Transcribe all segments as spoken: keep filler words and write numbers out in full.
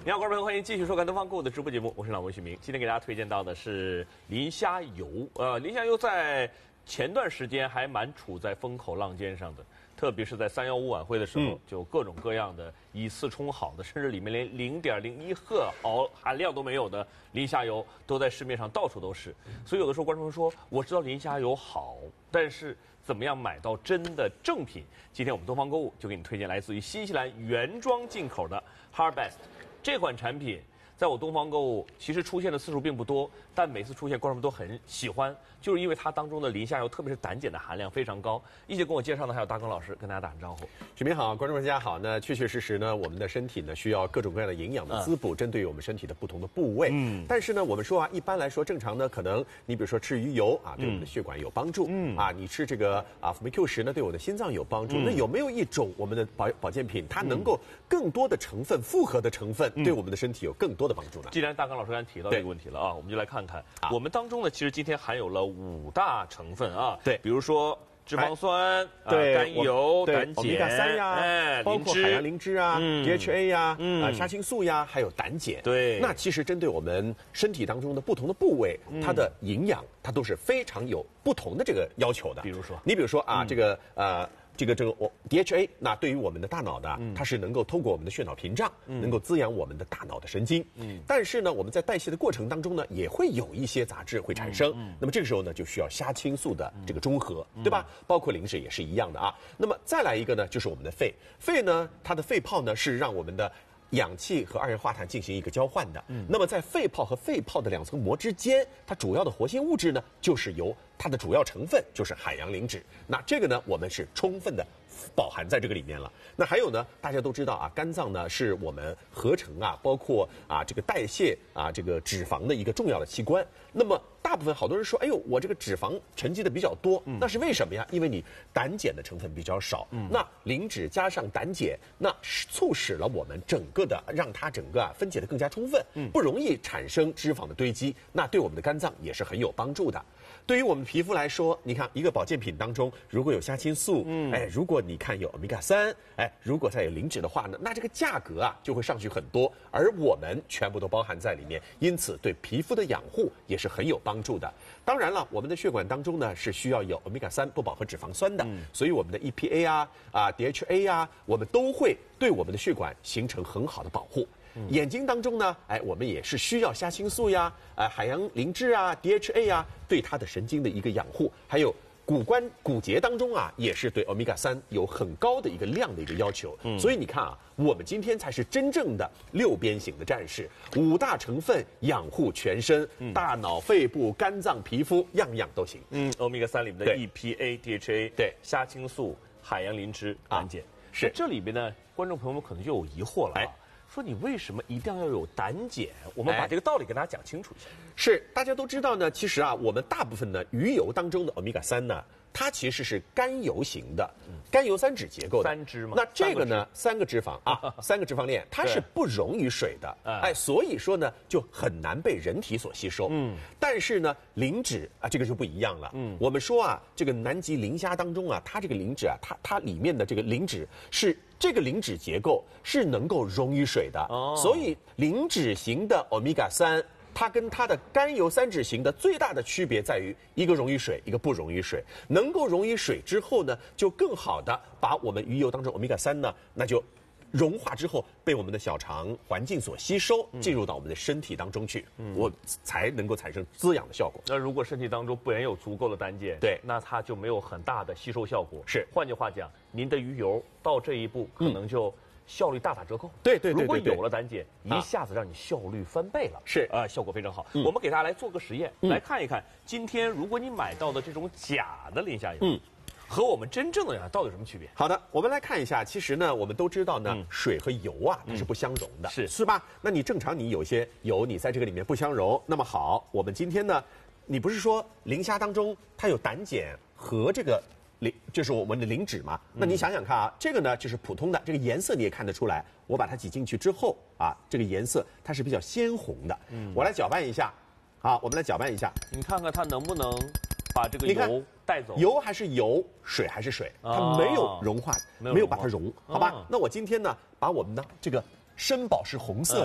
你好，观众朋友，欢迎继续收看东方购物的直播节目，我是老文旭明。今天给大家推荐到的是磷虾油，呃，磷虾油在前段时间还蛮处在风口浪尖上的，特别是在三幺五晚会的时候，嗯、就各种各样的以次充好的，甚至里面连零点零一克毫含量都没有的磷虾油都在市面上到处都是。所以有的时候观众说，我知道磷虾油好，但是怎么样买到真的正品？今天我们东方购物就给你推荐来自于新西兰原装进口的 Harvest 这款产品。在我东方购物其实出现的次数并不多，但每次出现观众们都很喜欢，就是因为它当中的磷虾油，特别是胆碱的含量非常高。一起跟我介绍的还有大庚老师，跟大家打声招呼。 许明好，观众们大家好。那确确实实呢，我们的身体呢需要各种各样的营养的滋补，嗯、针对于我们身体的不同的部位。嗯。但是呢，我们说啊，一般来说正常呢，可能你比如说吃鱼油啊，对我们的血管有帮助。嗯。啊，你吃这个啊辅酶 Q 十呢，对我的心脏有帮助。嗯、那有没有一种我们的保保健品，它能够更多的成分、复合的成分，对我们的身体有更多的帮助呢？ 既然大刚老师刚才提到这个问题了啊，我们就来看看、啊、我们当中呢，其实今天含有了五大成分啊， 对， 比如说脂肪酸、 对、 啊、甘油、胆锰、欧米伽三呀， 哎， 包括海洋磷脂啊、 嗯、 D H A 呀、 嗯、 啊、虾青素呀，还有胆碱。 对， 那其实针对我们身体当中的不同的部位，嗯、它的营养它都是非常有不同的这个要求的。 比如说， 你比如说啊，嗯、这个呃。这个这个我 D H A 那对于我们的大脑呢，嗯、它是能够透过我们的血脑屏障，嗯、能够滋养我们的大脑的神经。嗯，但是呢，我们在代谢的过程当中呢，也会有一些杂质会产生。嗯，那么这个时候呢，就需要虾青素的这个中和，嗯、对吧？包括磷脂也是一样的啊。那么再来一个呢，就是我们的肺，肺呢，它的肺泡呢是让我们的氧气和二氧化碳进行一个交换的。嗯，那么在肺泡和肺泡的两层膜之间，它主要的活性物质呢，就是由它的主要成分就是海洋磷脂。那这个呢，我们是充分的饱含在这个里面了。那还有呢，大家都知道啊，肝脏呢是我们合成啊，包括啊这个代谢啊这个脂肪的一个重要的器官。那么大部分好多人说，哎呦，我这个脂肪沉积的比较多，嗯、那是为什么呀？因为你胆碱的成分比较少，嗯、那磷脂加上胆碱，那促使了我们整个的让它整个啊分解的更加充分，嗯、不容易产生脂肪的堆积，那对我们的肝脏也是很有帮助的。对于我们皮肤来说，你看一个保健品当中，如果有虾青素，嗯，哎，如果你看有欧米伽三，哎，如果再有磷脂的话呢，那这个价格啊就会上去很多，而我们全部都包含在里面，因此对皮肤的养护也是很有帮助的。当然了，我们的血管当中呢是需要有欧米伽三不饱和脂肪酸的，嗯、所以我们的 E P A 啊、啊 D H A 啊，我们都会对我们的血管形成很好的保护。眼睛当中呢，哎，我们也是需要虾青素呀，呃，海洋磷脂啊 ，D H A 呀，对它的神经的一个养护，还有骨关骨节当中啊，也是对欧米伽三有很高的一个量的一个要求。嗯，所以你看啊，我们今天才是真正的六边形的战士，五大成分养护全身，嗯、大脑、肺部、肝脏、皮肤，样样都行。 嗯，欧米伽三里面的 E P A、D H A， 对， 虾青素、海洋磷脂、胆碱， 啊、是这里边呢，观众朋友们可能就有疑惑了啊。哎，说你为什么一定要有胆碱？我们把这个道理跟大家讲清楚一下。 是，大家都知道呢，其实啊，我们大部分的鱼油当中的欧米伽三呢，它其实是甘油型的，甘油三酯结构的。 三脂嘛。 那这个呢，三个脂肪啊，三个脂肪链，它是不溶于水的，哎，所以说呢，就很难被人体所吸收。嗯。但是呢，磷脂啊，这个就不一样了。嗯。我们说啊，这个南极磷虾当中啊，它这个磷脂啊，它它里面的这个磷脂是。这个磷脂结构是能够溶于水的，哦、所以磷脂型的欧米伽三，它跟它的甘油三酯型的最大的区别在于，一个溶于水，一个不溶于水。能够溶于水之后呢，就更好的把我们鱼油当中欧米伽三呢，那就融化之后被我们的小肠环境所吸收，进入到我们的身体当中去，嗯、我才能够产生滋养的效果。 那如果身体当中没有足够的胆碱， 对， 那它就没有很大的吸收效果。 是， 换句话讲，您的鱼油到这一步可能就效率大打折扣。 对对对对， 如果有了胆碱，一下子让你效率翻倍了。 是啊、呃，效果非常好。嗯、我们给大家来做个实验，嗯、来看一看，今天如果你买到的这种假的磷虾油，嗯。和我们真正的呀，到底有什么区别？ 好的，我们来看一下。其实呢，我们都知道呢，嗯、水和油啊，它是不相容的， 是是吧？那你正常你有些油，你在这个里面不相容。那么好，我们今天呢，你不是说磷虾当中它有胆碱和这个磷，就是我们的磷脂嘛？那你想想看啊，这个呢就是普通的，这个颜色你也看得出来。我把它挤进去之后啊，这个颜色它是比较鲜红的。嗯，我来搅拌一下。好，我们来搅拌一下。 你看看它能不能把这个油带走？ 油还是油，水还是水，它没有融化，没有把它融，好吧？那我今天呢，把我们的这个深宝石红色的、嗯、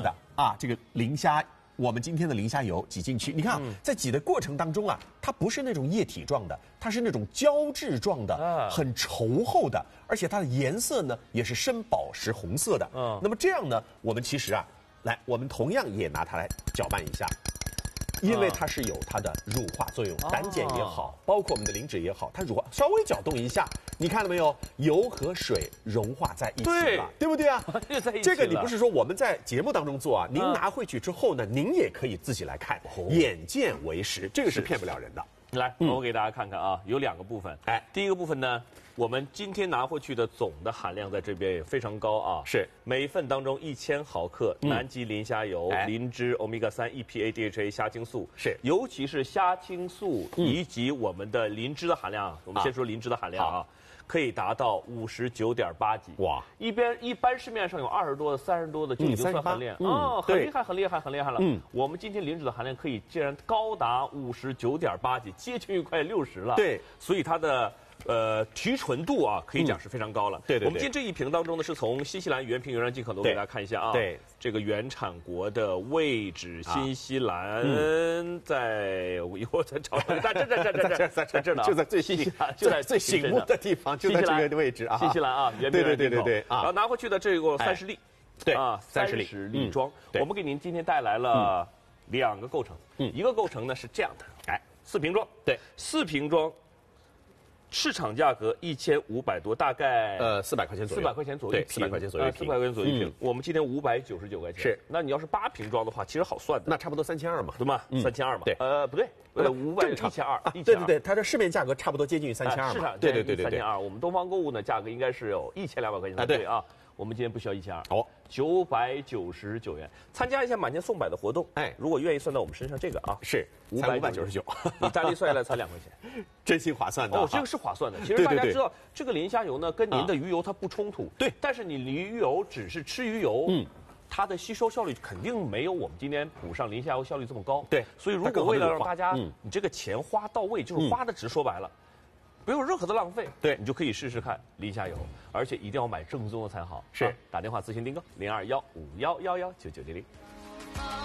啊，这个磷虾。我们今天的磷虾油挤进去，你看啊，嗯、在挤的过程当中啊，它不是那种液体状的，它是那种胶质状的，啊、很稠厚的，而且它的颜色呢也是深宝石红色的。嗯，那么这样呢，我们其实啊，来，我们同样也拿它来搅拌一下。因为它是有它的乳化作用，胆碱也好，包括我们的磷脂也好，它乳化稍微搅动一下，你看到没有？油和水融化在一起了，对不对啊？这个你不是说我们在节目当中做啊？您拿回去之后呢，您也可以自己来看，眼见为实，这个是骗不了人的。 来，我给大家看看啊，有两个部分。哎，第一个部分呢，我们今天拿回去的总的含量在这边也非常高啊， 是每一份当中一千毫克南极磷虾油、磷脂、欧米伽三、E P A、D H A、虾青素， 是尤其是虾青素以及我们的磷脂的含量，我们先说磷脂的含量啊。可以达到五十九点八几哇！一边一般市面上有二十多的、三十多的就已经算很厉害哦，很厉害、很厉害、很厉害了。嗯，我们今天磷脂的含量可以竟然高达五十九点八几，接近于快六十了。 对， 所以它的呃提纯度啊，可以讲是非常高了。 对对。 我们今天这一瓶当中呢，是从新西兰原瓶原装进口的，我给大家看一下啊。 对， 这个原产国的位置，新西兰在我一会儿再找，在这这这这这在在这呢，就在最新就在最醒目的地方，就在这个位置啊。 新西兰啊，原瓶对对对对对啊。然后拿回去的这个三十粒， 对啊，三十粒装。我们给您今天带来了两个构成，一个构成呢是这样的，哎，四瓶装， 对， 四瓶装。市场价格一千五百多，大概呃四百块钱左右， 四百块钱左右， 对，四百块钱左右， 四百块钱左右一瓶。我们今天五百九十九块钱， 是。 那你要是八瓶装的话，其实好算的， 那差不多三千二嘛， 对吗？三千二嘛， 对， 呃，不对，呃，五百一千二， 对对对，它的市面价格差不多接近于三千二， 市场对对对对三千二。我们东方购物呢，价格应该是有一千两百块钱才对啊。我们今天不需要一千二， 哦， 九百九十九元，参加一下满千送百的活动。哎，如果愿意算到我们身上这个啊， 是五百九十九， 你单粒算下来才两块钱， 真心划算的。 哦，这个是划算的。其实大家知道，这个磷虾油呢，跟您的鱼油它不冲突。 对， 但是你鱼油只是吃鱼油，嗯，它的吸收效率肯定没有我们今天补上磷虾油效率这么高。 对， 所以如果为了让大家，你这个钱花到位，就是花的值，说白了。没有任何的浪费， 对你就可以试试看磷虾油，而且一定要买正宗的才好。 是， 打电话咨询订购零二幺五幺幺幺九九零零。